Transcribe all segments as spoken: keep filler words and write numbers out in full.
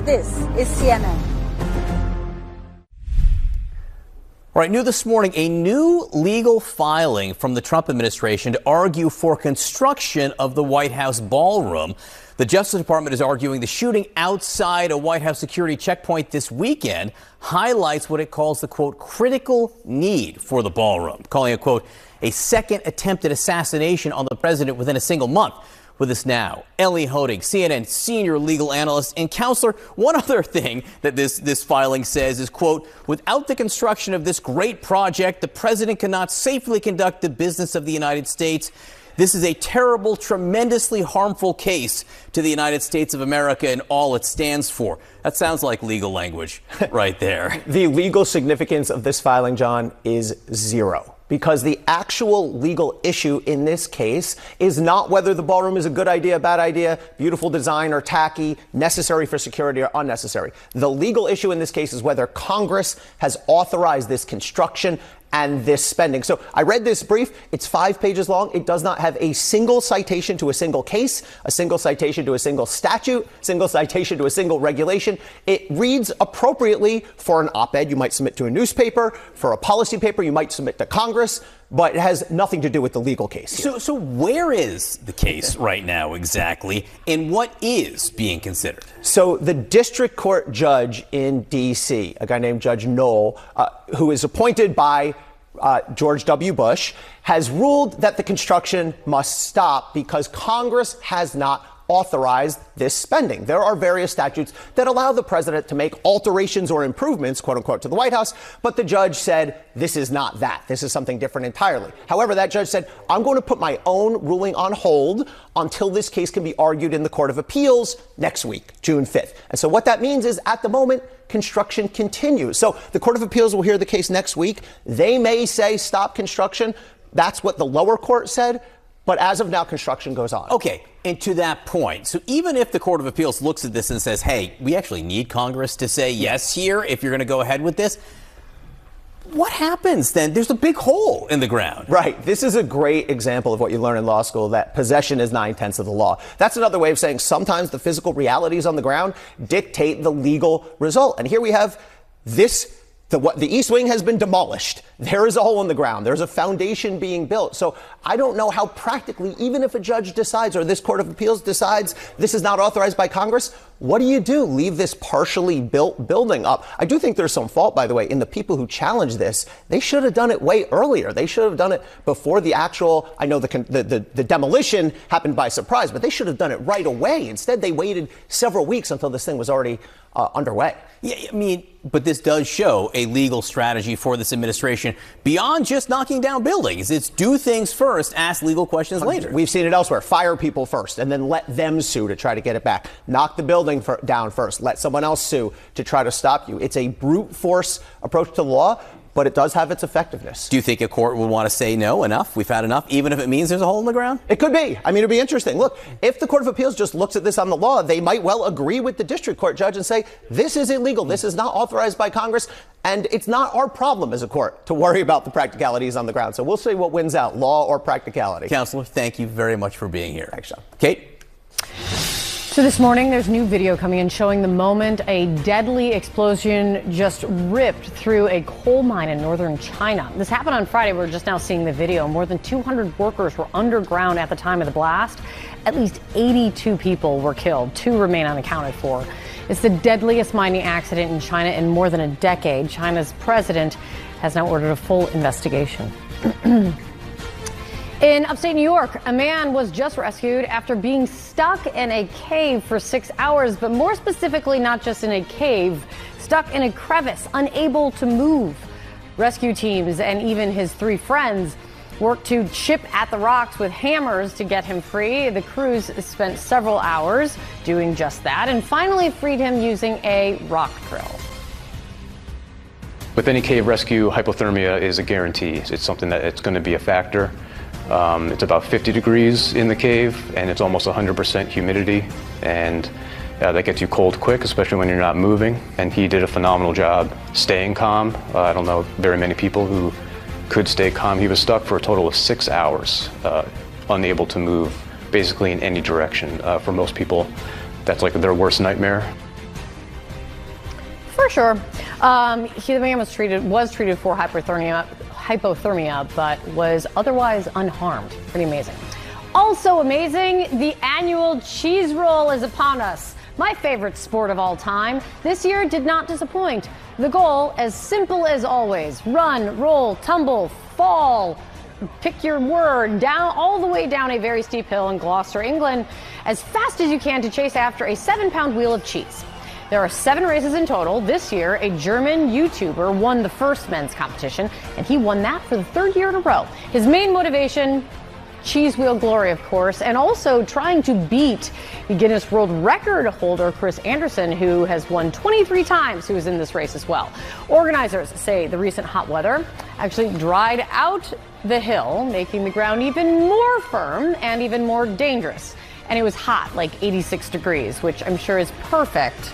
This is C N N. All right, new this morning, a new legal filing from the Trump administration to argue for construction of the White House ballroom. The Justice Department is arguing the shooting outside a White House security checkpoint this weekend highlights what it calls the, quote, critical need for the ballroom, calling it, quote, a second attempted assassination on the president within a single month. With us now, Ellie Hodig, C N N senior legal analyst and counselor. One other thing that this, this filing says is, quote, without the construction of this great project, the president cannot safely conduct the business of the United States. This is a terrible, tremendously harmful case to the United States of America and all it stands for. That sounds like legal language right there. The legal significance of this filing, John, is zero. Because the actual legal issue in this case is not whether the ballroom is a good idea, bad idea, beautiful design or tacky, necessary for security or unnecessary. The legal issue in this case is whether Congress has authorized this construction and this spending. So I read this brief. It's five pages long. It does not have a single citation to a single case, a single citation to a single statute, single citation to a single regulation. It reads appropriately for an op-ed you might submit to a newspaper, for a policy paper you might submit to Congress, but it has nothing to do with the legal case here. So, so where is the case right now exactly, and what is being considered? So the district court judge in D C, a guy named Judge Knoll, uh, who is appointed by uh, George W. Bush, has ruled that the construction must stop because Congress has not authorized this spending. There are various statutes that allow the president to make alterations or improvements, quote unquote, to the White House. But the judge said, this is not that. This is something different entirely. However, that judge said, I'm going to put my own ruling on hold until this case can be argued in the Court of Appeals next week, June fifth. And so what that means is at the moment, construction continues. So the Court of Appeals will hear the case next week. They may say stop construction. That's what the lower court said. But as of now, construction goes on. Okay. And to that point, so even if the Court of Appeals looks at this and says, hey, we actually need Congress to say yes here if you're going to go ahead with this, what happens then? There's a big hole in the ground. Right. This is a great example of what you learn in law school, that possession is nine-tenths of the law. That's another way of saying sometimes the physical realities on the ground dictate the legal result. And here we have this. The, what, the East Wing has been demolished. There is a hole in the ground. There's a foundation being built. So I don't know how practically, even if a judge decides or this Court of Appeals decides this is not authorized by Congress, what do you do? Leave this partially built building up? I do think there's some fault, by the way, in the people who challenge this. They should have done it way earlier. They should have done it before the actual, I know the, the, the, the demolition happened by surprise, but they should have done it right away. Instead, they waited several weeks until this thing was already uh, underway. Yeah, I mean, but this does show a legal strategy for this administration beyond just knocking down buildings. It's do things first, ask legal questions later. We've seen it elsewhere. Fire people first and then let them sue to try to get it back. Knock the building for, down first. Let someone else sue to try to stop you. It's a brute force approach to the law, but it does have its effectiveness. Do you think a court would want to say no, enough, we've had enough, even if it means there's a hole in the ground? It could be. I mean, it'd be interesting. Look, if the Court of Appeals just looks at this on the law, they might well agree with the district court judge and say, this is illegal. This is not authorized by Congress. And it's not our problem as a court to worry about the practicalities on the ground. So we'll see what wins out, law or practicality. Counselor, thank you very much for being here. Thanks, Sean. Kate? So this morning, there's new video coming in showing the moment a deadly explosion just ripped through a coal mine in northern China. This happened on Friday. We're just now seeing the video. More than two hundred workers were underground at the time of the blast. At least eighty-two people were killed. Two remain unaccounted for. It's the deadliest mining accident in China in more than a decade. China's president has now ordered a full investigation. In upstate New York, a man was just rescued after being stuck in a cave for six hours, but more specifically, not just in a cave, stuck in a crevice, unable to move. Rescue teams and even his three friends worked to chip at the rocks with hammers to get him free. The crews spent several hours doing just that and finally freed him using a rock drill. With any cave rescue, hypothermia is a guarantee. It's something that it's going to be a factor. Um, it's about fifty degrees in the cave, and it's almost one hundred percent humidity, and uh, that gets you cold quick, especially when you're not moving. And he did a phenomenal job staying calm. Uh, I don't know very many people who could stay calm. He was stuck for a total of six hours, uh, unable to move basically in any direction. Uh, for most people, that's like their worst nightmare. For sure. Um, he, the man was treated was treated for hypothermia, hypothermia, but was otherwise unharmed. Pretty amazing. Also amazing, the annual cheese roll is upon us. My favorite sport of all time. This year did not disappoint. The goal, as simple as always: run, roll, tumble, fall, pick your word, down all the way down a very steep hill in Gloucester, England, as fast as you can to chase after a seven-pound wheel of cheese. There are seven races in total. This year, a German YouTuber won the first men's competition, and he won that for the third year in a row. His main motivation: cheese wheel glory, of course, and also trying to beat the Guinness World Record holder Chris Anderson, who has won twenty-three times, who is in this race as well. Organizers say the recent hot weather actually dried out the hill, making the ground even more firm and even more dangerous. And it was hot, like eighty-six degrees, which I'm sure is perfect.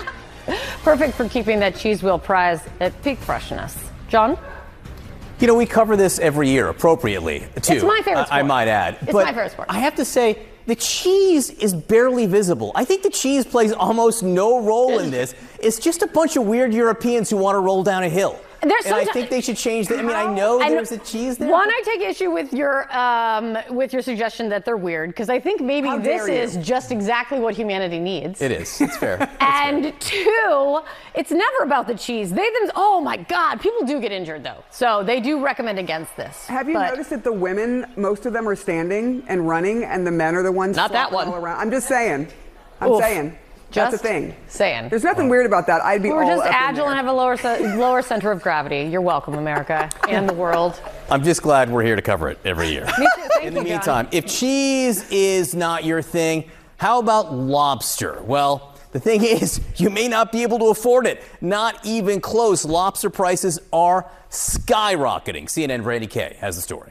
Perfect for keeping that cheese wheel prize at peak freshness. John? You know, we cover this every year appropriately, too. It's my favorite sport. I, I might add. It's but my favorite sport. I have to say, the cheese is barely visible. I think the cheese plays almost no role in this. It's just a bunch of weird Europeans who want to roll down a hill. There's and I think they should change that. I mean, I know and there's a cheese there. One, I take issue with your um, with your suggestion that they're weird, because I think maybe How this dare you. is just exactly what humanity needs. It is. It's fair. It's And fair. two, it's never about the cheese. They them. Oh my God, people do get injured though, so they do recommend against this. Have you But noticed that the women, most of them are standing and running, and the men are the ones Not that flopping one. all around? I'm just saying. I'm Oof. saying. Just That's a thing. saying. There's nothing weird about that. I'd be We're all just up in agile there. and have a lower ce- lower center of gravity. You're welcome, America and the world. I'm just glad we're here to cover it every year. Me too. Thank In the you, John. meantime, if cheese is not your thing, how about lobster? Well, the thing is, you may not be able to afford it. Not even close. Lobster prices are skyrocketing. C N N Randy Kay has the story.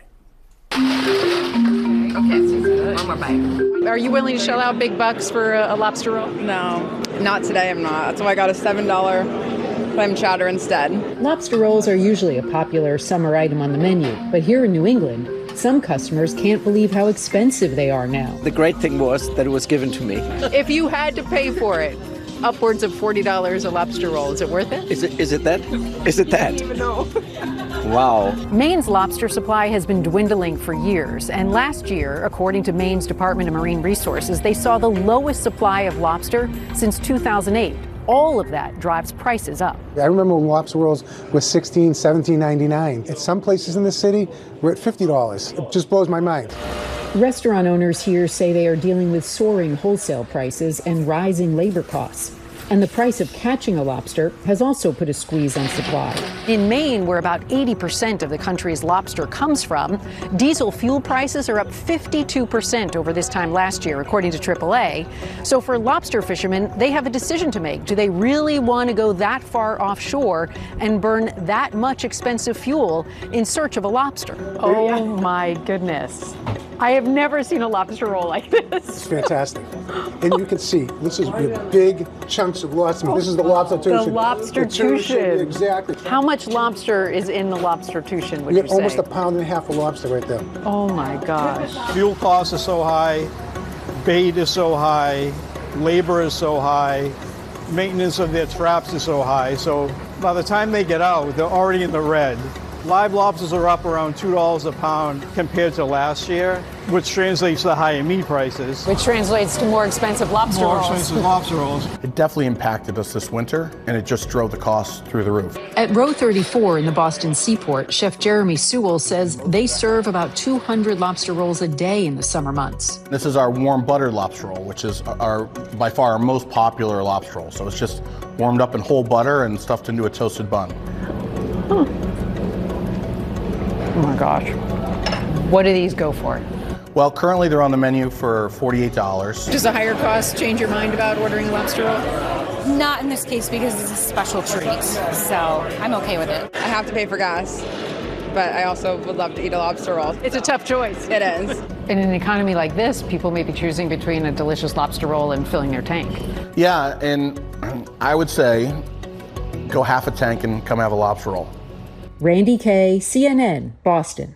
One more bite. Are you willing to shell out big bucks for a, a lobster roll? No, not today I'm not. So I got a seven dollar clam chowder instead. Lobster rolls are usually a popular summer item on the menu, but here in New England, some customers can't believe how expensive they are now. The great thing was that it was given to me. If you had to pay for it, upwards of forty dollars a lobster roll, is it worth it? Is it? Is it that? Is it that? I don't even know. Wow. Maine's lobster supply has been dwindling for years, and last year, according to Maine's Department of Marine Resources, they saw the lowest supply of lobster since two thousand eight. All of that drives prices up. I remember when lobster rolls were sixteen, seventeen ninety-nine. At some places in the city, we're at fifty dollars. It just blows my mind. Restaurant owners here say they are dealing with soaring wholesale prices and rising labor costs. And the price of catching a lobster has also put a squeeze on supply. In Maine, where about eighty percent of the country's lobster comes from, diesel fuel prices are up fifty-two percent over this time last year, according to triple A. So for lobster fishermen, they have a decision to make. Do they really want to go that far offshore and burn that much expensive fuel in search of a lobster? Oh my goodness. I have never seen a lobster roll like this. It's fantastic. And you can see, this is your big chunks of lobster. This is the lobster The tushin. lobster The tushin, tushin. Exactly. How much lobster is in the lobster tushin, would You you get say? almost a pound and a half of lobster right there. Oh my gosh. Fuel costs are so high, bait is so high, labor is so high, maintenance of their traps is so high. So by the time they get out, they're already in the red. Live lobsters are up around two dollars a pound compared to last year, which translates to higher meat prices. Which translates to more expensive lobster More rolls. expensive lobster rolls. It definitely impacted us this winter, and it just drove the costs through the roof. At Row thirty-four in the Boston Seaport, Chef Jeremy Sewell says they serve about two hundred lobster rolls a day in the summer months. This is our warm buttered lobster roll, which is our by far our most popular lobster roll. So it's just warmed up in whole butter and stuffed into a toasted bun. Huh. Oh my gosh. What do these go for? Well, currently they're on the menu for forty-eight dollars. Does a higher cost change your mind about ordering a lobster roll? Not in this case because it's a special treat, so I'm okay with it. I have to pay for gas, but I also would love to eat a lobster roll. It's a tough choice. It is. In an economy like this, people may be choosing between a delicious lobster roll and filling their tank. Yeah, and I would say go half a tank and come have a lobster roll. Randy Kay, C N N, Boston.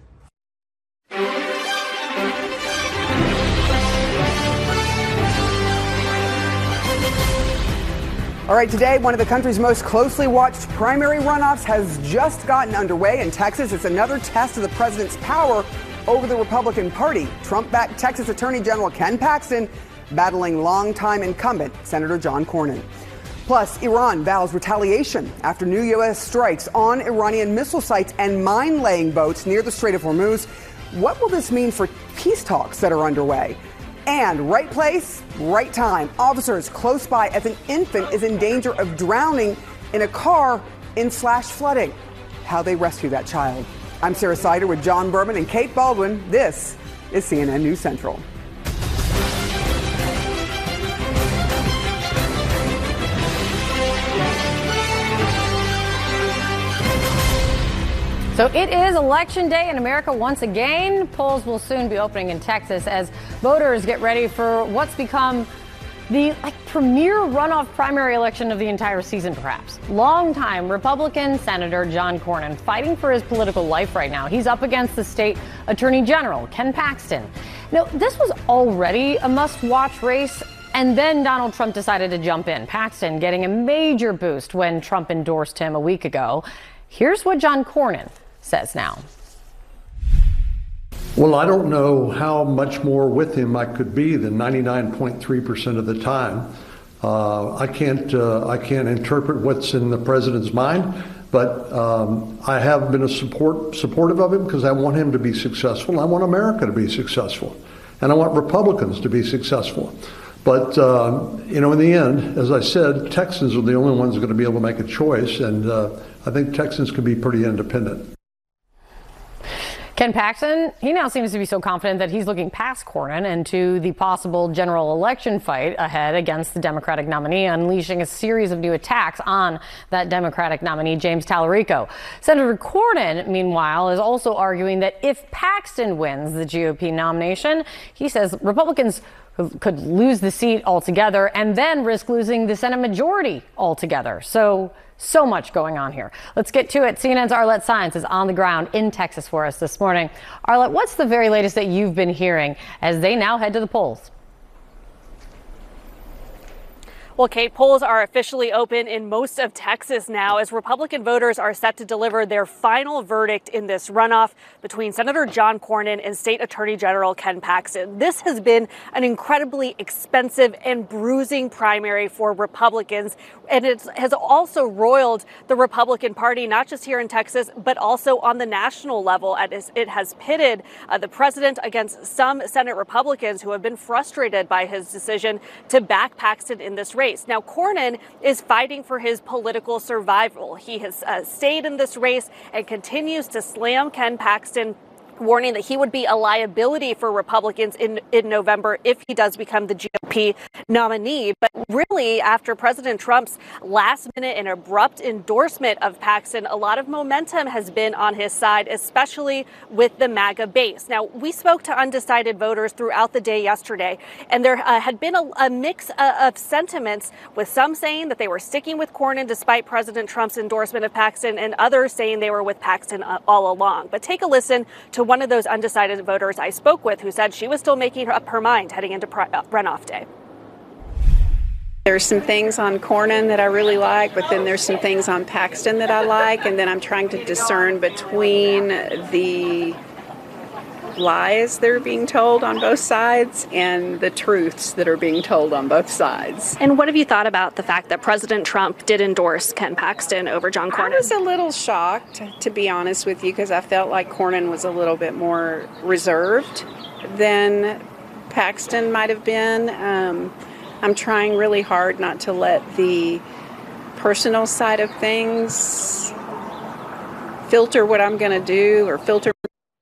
All right, today, one of the country's most closely watched primary runoffs has just gotten underway in Texas. It's another test of the president's power over the Republican Party. Trump-backed Texas Attorney General Ken Paxton battling longtime incumbent Senator John Cornyn. Plus, Iran vows retaliation after new U S strikes on Iranian missile sites and mine-laying boats near the Strait of Hormuz. What will this mean for peace talks that are underway? And right place, right time. Officers close by as an infant is in danger of drowning in a car in flash flooding. How they rescue that child. I'm Sarah Sider with John Berman and Kate Baldwin. This is C N N News Central. So it is election day in America once again. Polls will soon be opening in Texas as voters get ready for what's become the like premier runoff primary election of the entire season, perhaps. Longtime Republican Senator John Cornyn fighting for his political life right now. He's up against the state attorney general, Ken Paxton. Now, this was already a must-watch race, and then Donald Trump decided to jump in. Paxton getting a major boost when Trump endorsed him a week ago. Here's what John Cornyn says now. Well, I don't know how much more with him I could be than ninety-nine point three percent of the time. Uh, I can't uh, I can't interpret what's in the president's mind, but um, I have been a support supportive of him because I want him to be successful. I want America to be successful, and I want Republicans to be successful. But uh, you know, in the end, as I said, Texans are the only ones that are going to be able to make a choice, and uh, I think Texans can be pretty independent. Ken Paxton, he now seems to be so confident that he's looking past Cornyn and to the possible general election fight ahead against the Democratic nominee, unleashing a series of new attacks on that Democratic nominee, James Tallarico. Senator Cornyn, meanwhile, is also arguing that if Paxton wins the G O P nomination, he says Republicans could lose the seat altogether and then risk losing the Senate majority altogether. So, so much going on here. Let's get to it. C N N's Arlette Saenz is on the ground in Texas for us this morning. Arlette, what's the very latest that you've been hearing as they now head to the polls? Well, Kate, polls are officially open in most of Texas now as Republican voters are set to deliver their final verdict in this runoff between Senator John Cornyn and State Attorney General Ken Paxton. This has been an incredibly expensive and bruising primary for Republicans, and it has also roiled the Republican Party, not just here in Texas, but also on the national level. It has pitted uh, the president against some Senate Republicans who have been frustrated by his decision to back Paxton in this race. Now, Cornyn is fighting for his political survival. He has uh, stayed in this race and continues to slam Ken Paxton, warning that he would be a liability for Republicans in, in November if he does become the G O P nominee. But really, after President Trump's last minute and abrupt endorsement of Paxton, a lot of momentum has been on his side, especially with the MAGA base. Now, we spoke to undecided voters throughout the day yesterday, and there uh, had been a, a mix uh, of sentiments, with some saying that they were sticking with Cornyn despite President Trump's endorsement of Paxton, and others saying they were with Paxton uh, all along. But take a listen to one of those undecided voters I spoke with who said she was still making up her mind heading into pri- uh, runoff day. There's some things on Cornyn that I really like, but then there's some things on Paxton that I like, and then I'm trying to discern between the lies that are being told on both sides and the truths that are being told on both sides. And what have you thought about the fact that President Trump did endorse Ken Paxton over John Cornyn? I was a little shocked, to be honest with you, because I felt like Cornyn was a little bit more reserved than Paxton might have been. Um, I'm trying really hard not to let the personal side of things filter what I'm going to do or filter.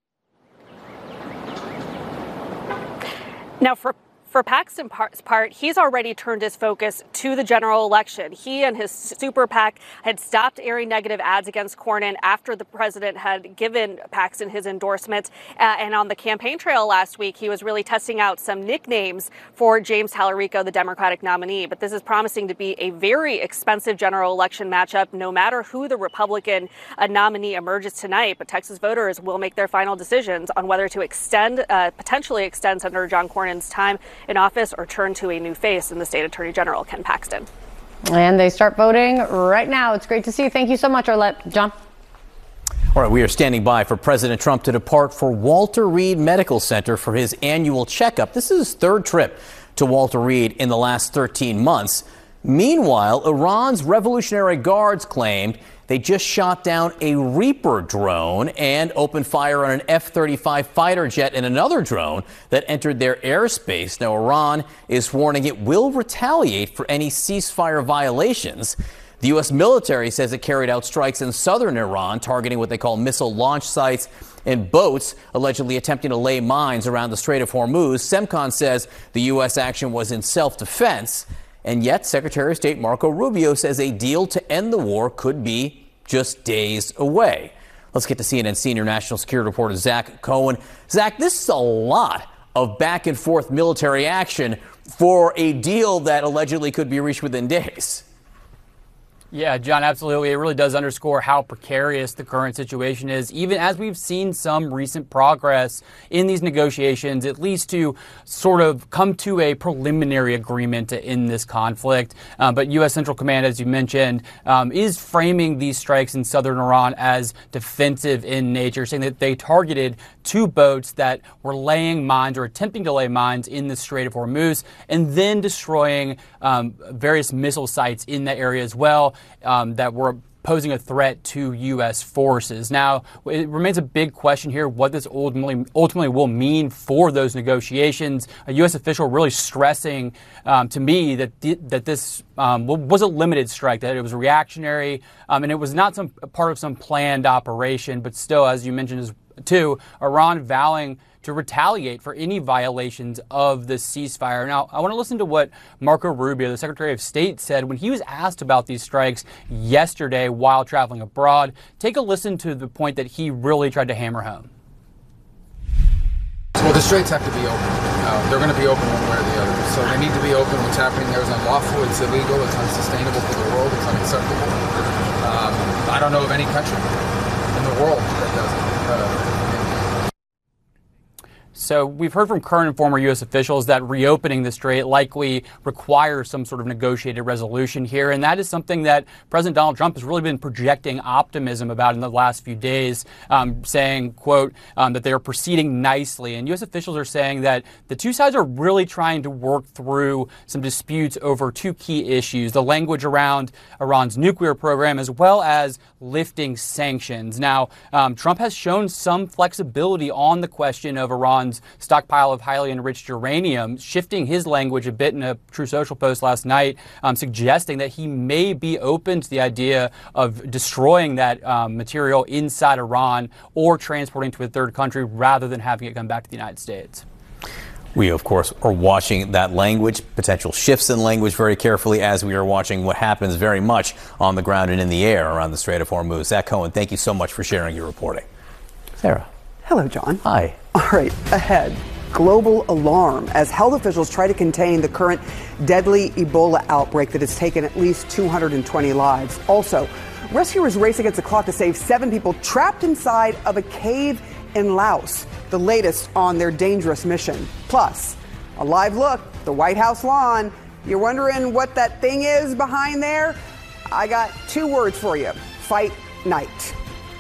Now, for For Paxton's part, he's already turned his focus to the general election. He and his super PAC had stopped airing negative ads against Cornyn after the president had given Paxton his endorsement. Uh, and on the campaign trail last week, he was really testing out some nicknames for James Tallarico, the Democratic nominee. But this is promising to be a very expensive general election matchup, no matter who the Republican uh, nominee emerges tonight. But Texas voters will make their final decisions on whether to extend, uh, potentially extend Senator John Cornyn's time in office or turn to a new face in the state attorney general, Ken Paxton. And they start voting right now. It's great to see you. Thank you so much, Arlette. John? All right, we are standing by for President Trump to depart for Walter Reed Medical Center for his annual checkup. This is his third trip to Walter Reed in the last thirteen months. Meanwhile, Iran's Revolutionary Guards claimed they just shot down a Reaper drone and opened fire on an F thirty-five fighter jet and another drone that entered their airspace. Now, Iran is warning it will retaliate for any ceasefire violations. The U S military says it carried out strikes in southern Iran, targeting what they call missile launch sites and boats, allegedly attempting to lay mines around the Strait of Hormuz. CENTCOM says the U S action was in self-defense. And yet, Secretary of State Marco Rubio says a deal to end the war could be just days away. Let's get to C N N senior national security reporter Zach Cohen. Zach, this is a lot of back and forth military action for a deal that allegedly could be reached within days. Yeah, John, absolutely. It really does underscore how precarious the current situation is, even as we've seen some recent progress in these negotiations, at least to sort of come to a preliminary agreement in this conflict. Uh, but U S. Central Command, as you mentioned, um, is framing these strikes in southern Iran as defensive in nature, saying that they targeted two boats that were laying mines or attempting to lay mines in the Strait of Hormuz and then destroying um, various missile sites in that area as well. Um, that were posing a threat to U S forces. Now, it remains a big question here what this ultimately ultimately will mean for those negotiations. A U S official really stressing um, to me that th- that this um, was a limited strike, that it was reactionary, um, and it was not some part of some planned operation. But still, as you mentioned, too, Iran vowing to retaliate for any violations of the ceasefire. Now, I want to listen to what Marco Rubio, the Secretary of State, said when he was asked about these strikes yesterday while traveling abroad. Take a listen to the point that he really tried to hammer home. Well, the straits have to be open. Uh, they're going to be open one way or the other. So they need to be open. What's happening there is unlawful. It's illegal. It's unsustainable for the world. It's unacceptable. Um, I don't know of any country in the world that does it. Uh, So we've heard from current and former U S officials that reopening the strait likely requires some sort of negotiated resolution here. And that is something that President Donald Trump has really been projecting optimism about in the last few days, um, saying, quote, um, that they are proceeding nicely. And U S officials are saying that the two sides are really trying to work through some disputes over two key issues, the language around Iran's nuclear program as well as lifting sanctions. Now, um, Trump has shown some flexibility on the question of Iran's stockpile of highly enriched uranium, shifting his language a bit in a Truth Social post last night, um, suggesting that he may be open to the idea of destroying that um, material inside Iran or transporting to a third country rather than having it come back to the United States. We, of course, are watching that language, potential shifts in language very carefully as we are watching what happens very much on the ground and in the air around the Strait of Hormuz. Zach Cohen, thank you so much for sharing your reporting. Sarah. Hello, John. Hi. All right, ahead. Global alarm as health officials try to contain the current deadly Ebola outbreak that has taken at least two hundred twenty lives. Also, rescuers race against the clock to save seven people trapped inside of a cave in Laos, the latest on their dangerous mission. Plus, a live look, the White House lawn. You're wondering what that thing is behind there? I got two words for you. Fight night.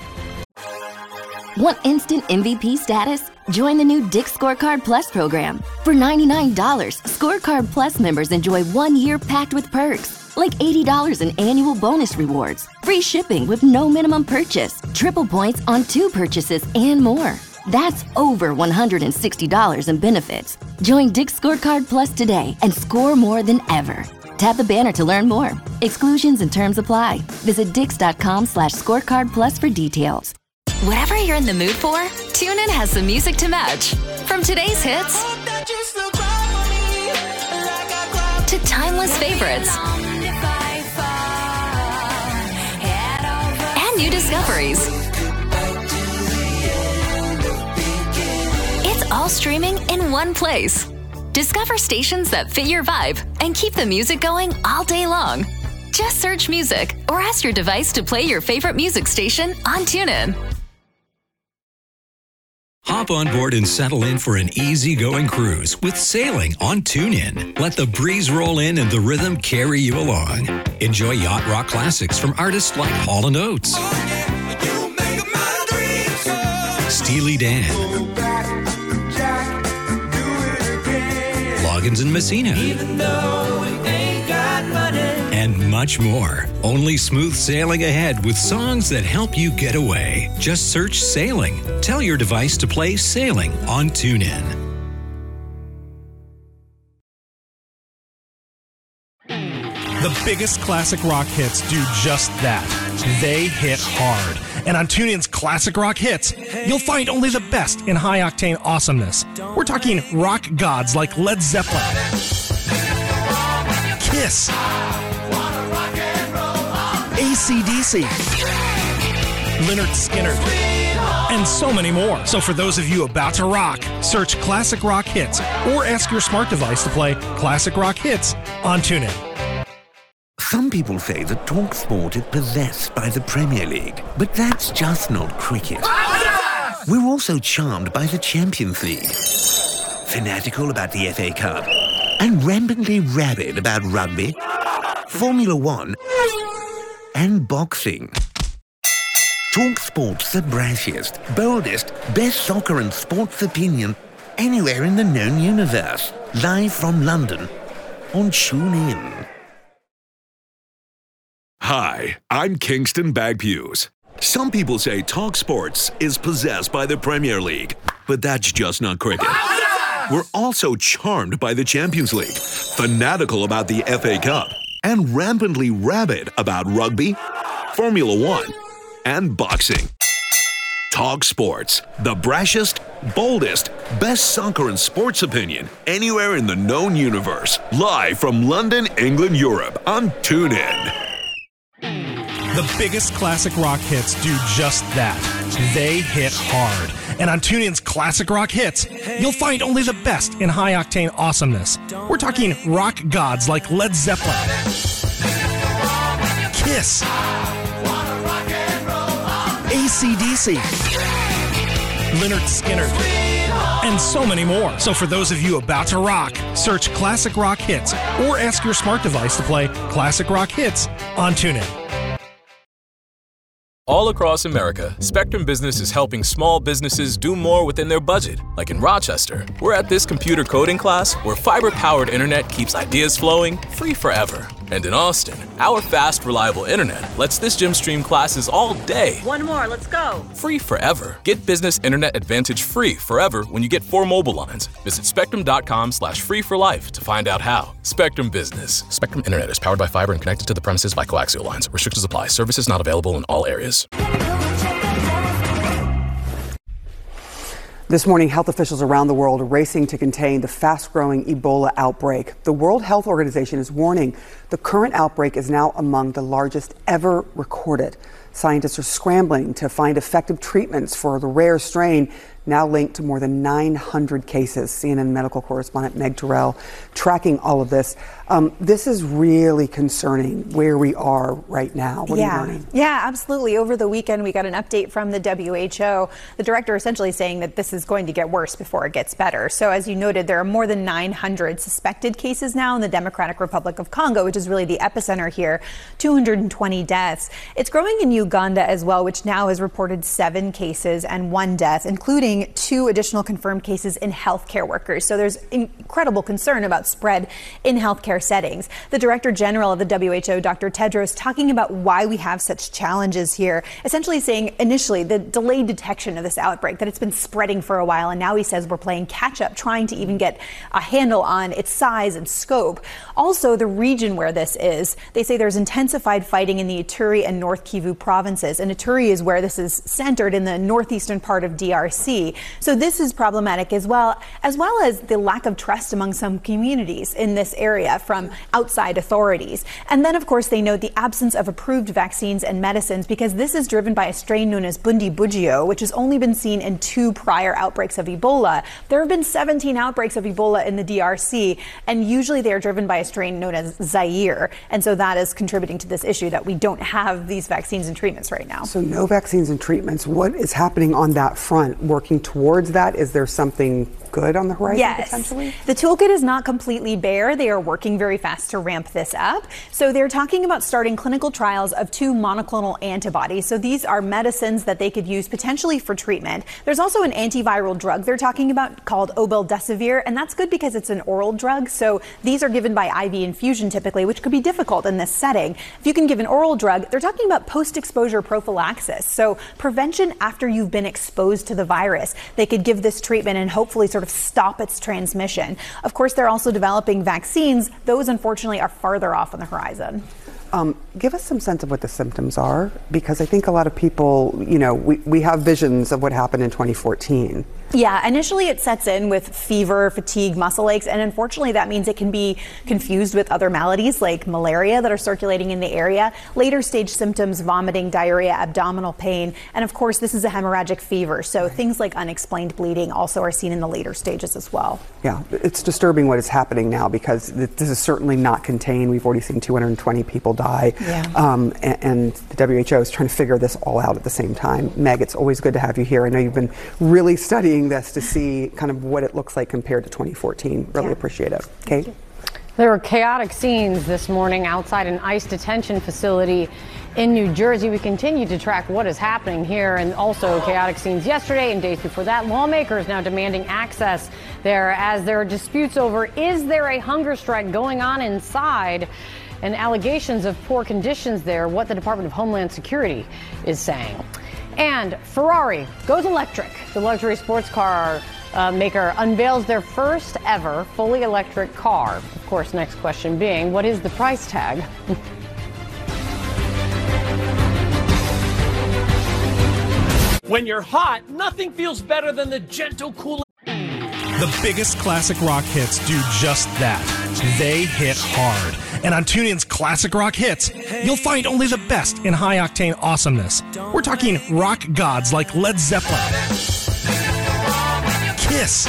Want instant M V P status? Join the new Dick's Scorecard Plus program. For ninety-nine dollars, Scorecard Plus members enjoy one year packed with perks, like eighty dollars in annual bonus rewards, free shipping with no minimum purchase, triple points on two purchases, and more. That's over one hundred sixty dollars in benefits. Join Dick's Scorecard Plus today and score more than ever. Tap the banner to learn more. Exclusions and terms apply. Visit dix.com slash scorecard plus for details. Whatever you're in the mood for, TuneIn has some music to match. From today's hits to timeless favorites and new discoveries. It's all streaming in one place. Discover stations that fit your vibe and keep the music going all day long. Just search music or ask your device to play your favorite music station on TuneIn. Hop on board and settle in for an easygoing cruise with sailing on TuneIn. Let the breeze roll in and the rhythm carry you along. Enjoy yacht rock classics from artists like Hall and Oates, Steely Dan, Loggins and Messina, and much more. Only smooth sailing ahead with songs that help you get away. Just search Sailing. Tell your device to play Sailing on TuneIn. The biggest classic rock hits do just that. They hit hard. And on TuneIn's Classic Rock Hits, you'll find only the best in high-octane awesomeness. We're talking rock gods like Led Zeppelin, Kiss, A C D C, Lynyrd Skynyrd, and so many more. So for those of you about to rock, search Classic Rock Hits or ask your smart device to play Classic Rock Hits on TuneIn. Some people say that TalkSport is possessed by the Premier League, but that's just not cricket. We're also charmed by the Champions League, fanatical about the F A Cup, and rampantly rabid about rugby, Formula One, and boxing. TalkSport's the brashiest, boldest, best soccer and sports opinion anywhere in the known universe. Live from London on TuneIn. Hi, I'm Kingston Bagpues. Some people say TalkSports is possessed by the Premier League, but that's just not cricket. We're also charmed by the Champions League, fanatical about the F A Cup, and rampantly rabid about rugby, Formula One, and boxing. TalkSports, the brashest, boldest, best soccer and sports opinion anywhere in the known universe. Live from London, England, Europe on TuneIn. The biggest classic rock hits do just that. They hit hard. And on TuneIn's Classic Rock Hits, you'll find only the best in high-octane awesomeness. We're talking rock gods like Led Zeppelin, Kiss, A C D C, Lynyrd Skynyrd, and so many more. So for those of you about to rock, search Classic Rock Hits or ask your smart device to play Classic Rock Hits on TuneIn. All across America, Spectrum Business is helping small businesses do more within their budget. Like in Rochester, we're at this computer coding class where fiber-powered internet keeps ideas flowing free forever. And in Austin, our fast, reliable internet lets this gym stream classes all day. One more, let's go. Free forever. Get Business Internet Advantage free forever when you get four mobile lines. Visit spectrum.com slash free for life to find out how. Spectrum Business. Spectrum Internet is powered by fiber and connected to the premises by coaxial lines. Restrictions apply. Services not available in all areas. This morning, health officials around the world are racing to contain the fast-growing Ebola outbreak. The World Health Organization is warning the current outbreak is now among the largest ever recorded. Scientists are scrambling to find effective treatments for the rare strain now linked to more than nine hundred cases. C N N medical correspondent Meg Terrell tracking all of this. Um, this is really concerning where we are right now. What yeah. are you learning? Yeah, absolutely. Over the weekend, we got an update from the W H O. The director essentially saying that this is going to get worse before it gets better. So as you noted, there are more than nine hundred suspected cases now in the Democratic Republic of Congo, which is really the epicenter here, two hundred twenty deaths. It's growing in Uganda as well, which now has reported seven cases and one death, including two additional confirmed cases in healthcare workers. So there's incredible concern about spread in healthcare settings. The Director General of the W H O, Doctor Tedros, talking about why we have such challenges here, essentially saying initially the delayed detection of this outbreak, that it's been spreading for a while, and now he says we're playing catch up, trying to even get a handle on its size and scope. Also, the region where this is, they say there's intensified fighting in the Ituri and North Kivu provinces, and Ituri is where this is centered in the northeastern part of D R C. So this is problematic as well, as well as the lack of trust among some communities in this area from outside authorities. And then, of course, they note the absence of approved vaccines and medicines, because this is driven by a strain known as Bundibugyo, which has only been seen in two prior outbreaks of Ebola. There have been seventeen outbreaks of Ebola in the D R C, and usually they are driven by a strain known as Zaire. And so that is contributing to this issue that we don't have these vaccines and treatments right now. So no vaccines and treatments. What is happening on that front, working working towards that? Is there something good on the horizon yes. potentially? The toolkit is not completely bare. They are working very fast to ramp this up. So they're talking about starting clinical trials of two monoclonal antibodies. So these are medicines that they could use potentially for treatment. There's also an antiviral drug they're talking about called obeldesivir, and that's good because it's an oral drug. So these are given by I V infusion typically, which could be difficult in this setting. If you can give an oral drug, they're talking about post-exposure prophylaxis. So prevention after you've been exposed to the virus. They could give this treatment and hopefully sort of stop its transmission. Of course, they're also developing vaccines. Those, unfortunately, are farther off on the horizon. Um, give us some sense of what the symptoms are, because I think a lot of people, you know, we, we have visions of what happened in twenty fourteen. Yeah, initially it sets in with fever, fatigue, muscle aches, and unfortunately that means it can be confused with other maladies like malaria that are circulating in the area. Later stage symptoms, vomiting, diarrhea, abdominal pain, and of course this is a hemorrhagic fever, so things like unexplained bleeding also are seen in the later stages as well. Yeah, it's disturbing what is happening now, because this is certainly not contained. We've already seen two hundred twenty people die, yeah. um, and, and the W H O is trying to figure this all out at the same time. Meg, it's always good to have you here. I know you've been really studying this to see kind of what it looks like compared to twenty fourteen. Really yeah. appreciate it. Kate? There were chaotic scenes this morning outside an ICE detention facility in New Jersey. We continue to track what is happening here, and also chaotic scenes yesterday and days before that. Lawmakers now demanding access there as there are disputes over, is there a hunger strike going on inside, and allegations of poor conditions there, what the Department of Homeland Security is saying. And Ferrari goes electric. The luxury sports car uh, maker unveils their first ever fully electric car. Of course, next question being, what is the price tag? When you're hot, nothing feels better than the gentle, cool. The biggest classic rock hits do just that. They hit hard. And on TuneIn's Classic Rock Hits, you'll find only the best in high-octane awesomeness. We're talking rock gods like Led Zeppelin, Kiss,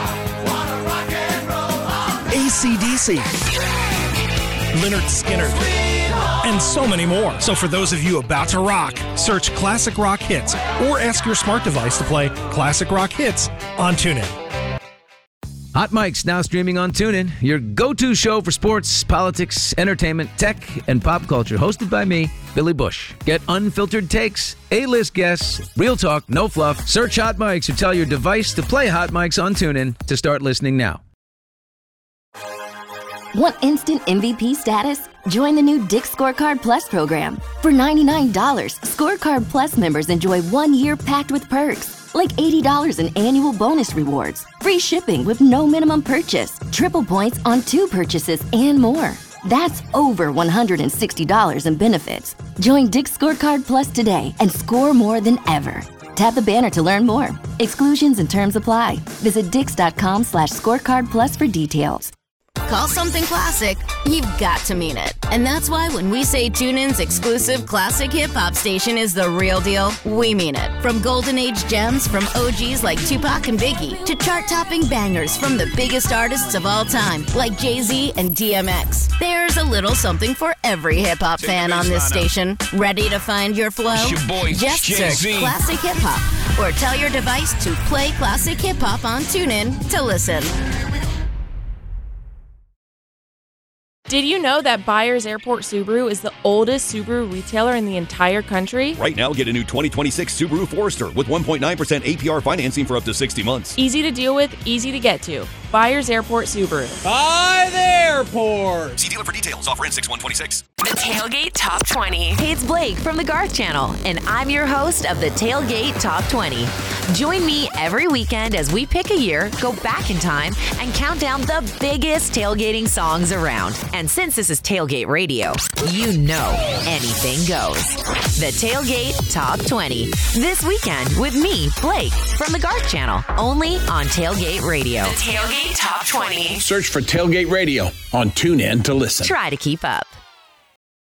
A C D C, Lynyrd Skynyrd, and so many more. So for those of you about to rock, search Classic Rock Hits or ask your smart device to play Classic Rock Hits on TuneIn. Hot Mic's now streaming on TuneIn, your go-to show for sports, politics, entertainment, tech, and pop culture. Hosted by me, Billy Bush. Get unfiltered takes, A-list guests, real talk, no fluff. Search Hot Mics or tell your device to play Hot Mics on TuneIn to start listening now. Want instant M V P status? Join the new Dick's Scorecard Plus program. For ninety-nine dollars, Scorecard Plus members enjoy one year packed with perks, like eighty dollars in annual bonus rewards, free shipping with no minimum purchase, triple points on two purchases, and more. That's over one hundred sixty dollars in benefits. Join Dick's Scorecard Plus today and score more than ever. Tap the banner to learn more. Exclusions and terms apply. Visit dix.com slash scorecard plus for details. Call something classic, you've got to mean it. And that's why when we say TuneIn's exclusive classic hip-hop station is the real deal, we mean it. From golden age gems from O Gs like Tupac and Biggie to chart-topping bangers from the biggest artists of all time like Jay-Z and D M X. There's a little something for every hip-hop fan on this station. Ready to find your flow? It's your boy, Just Jay-Z. search Classic Hip-Hop or tell your device to play Classic Hip-Hop on TuneIn to listen. Did you know that Byers Airport Subaru is the oldest Subaru retailer in the entire country? Right now, get a new twenty twenty-six Subaru Forester with one point nine percent A P R financing for up to sixty months. Easy to deal with, easy to get to. Byers Airport Subaru. By the airport. See dealer for details. Offer in six one twenty-six. The Tailgate Top twenty. Hey, it's Blake from the Garth Channel, and I'm your host of the Tailgate Top twenty. Join me every weekend as we pick a year, go back in time, and count down the biggest tailgating songs around. And since this is Tailgate Radio, you know anything goes. The Tailgate Top twenty. This weekend with me, Blake, from the Garth Channel, only on Tailgate Radio. The Tailgate Top twenty. Search for Tailgate Radio on TuneIn to listen. Try to keep up.